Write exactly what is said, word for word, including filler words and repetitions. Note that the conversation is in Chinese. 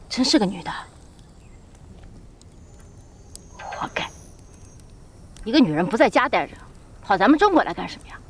真是个女的，活该！一个女人不在家待着，跑咱们中国来干什么呀？